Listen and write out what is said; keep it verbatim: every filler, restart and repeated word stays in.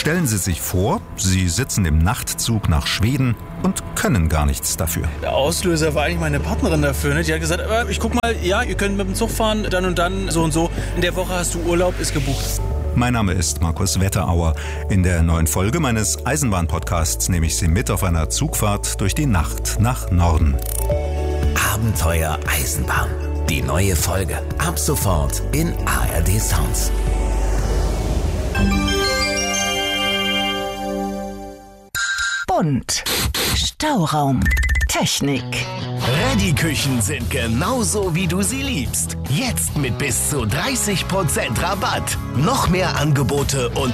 Stellen Sie sich vor, Sie sitzen im Nachtzug nach Schweden und können gar nichts dafür. Der Auslöser war eigentlich meine Partnerin dafür. Ne? Die hat gesagt, ich guck mal, ja, ihr könnt mit dem Zug fahren, dann und dann, so und so. In der Woche hast du Urlaub, ist gebucht. Mein Name ist Markus Wetterauer. In der neuen Folge meines Eisenbahn-Podcasts nehme ich Sie mit auf einer Zugfahrt durch die Nacht nach Norden. Abenteuer Eisenbahn. Die neue Folge. Ab sofort in A R D Sounds. Bunt. Stauraum. Technik. Ready-Küchen sind genauso, wie du sie liebst. Jetzt mit bis zu dreißig Prozent Rabatt. Noch mehr Angebote und